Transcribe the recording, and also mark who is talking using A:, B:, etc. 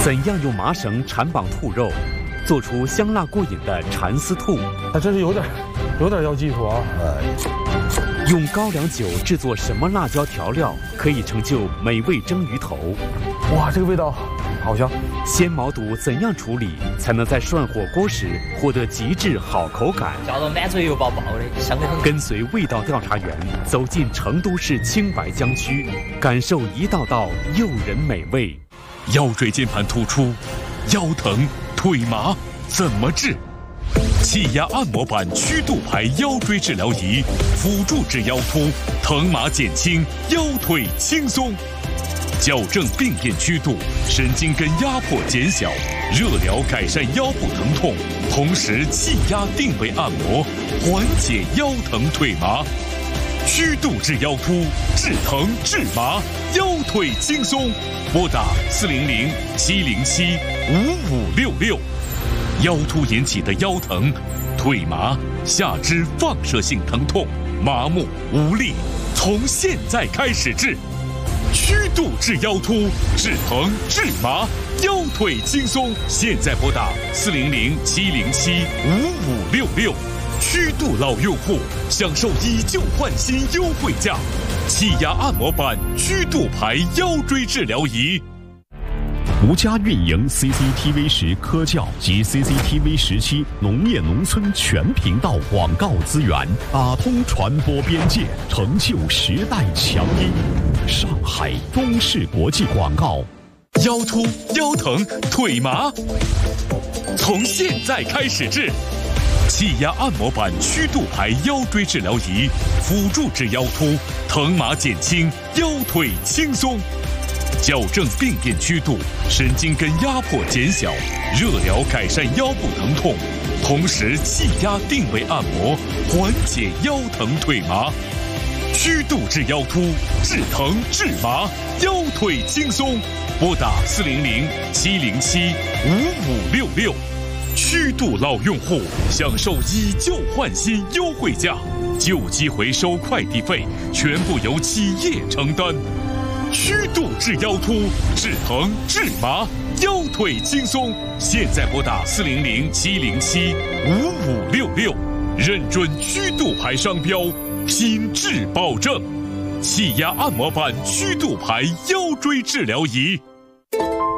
A: 怎样用麻绳缠绑兔肉，做出香辣过瘾的蚕丝兔？
B: 它真是有点要技术啊！
A: 用高粱酒制作什么辣椒调料可以成就美味蒸鱼头？
B: 哇，这个味道好香！
A: 鲜毛肚怎样处理才能在涮火锅时获得极致好口感？
C: 叫做满嘴油爆爆的，香得很。
A: 跟随味道调查员走进成都市青白江区，感受一道道诱人美味。
D: 腰椎间盘突出、腰疼、腿麻怎么治？气压按摩板曲度牌腰椎治疗仪，辅助治腰突，疼麻减轻，腰腿轻松。矫正病变曲度，神经根压迫减小，热疗改善腰部疼痛，同时气压定位按摩，缓解腰疼腿麻。曲度治腰突，治疼治麻，腰腿轻松。拨打400-707-5566。腰突引起的腰疼、腿麻、下肢放射性疼痛、麻木无力，从现在开始治。曲度治腰突，治疼治麻，腰腿轻松。现在拨打400-707-5566。曲度老用户享受以旧换新优惠价，气压按摩板曲度牌腰椎治疗仪。
E: 独家运营 CCTV 10科教及 CCTV 17农业农村全频道广告资源，打通传播边界，成就时代强音。上海中视国际广告。
D: 腰突、腰疼、腿麻，从现在开始治。气压按摩板曲度牌腰椎治疗仪，辅助治腰突，疼麻减轻，腰腿轻松。矫正病变曲度，神经根压迫减小，热疗改善腰部疼痛，同时气压定位按摩，缓解腰疼腿麻。曲度治腰突，治疼治麻，腰腿轻松。拨打400-707-5566。曲度老用户享受以旧换新优惠价，旧机回收快递费全部由企业承担。曲度治腰突，治疼治麻，腰腿轻松。现在拨打400-707-5566，认准曲度牌商标，品质保证。气压按摩板曲度牌腰椎治疗仪。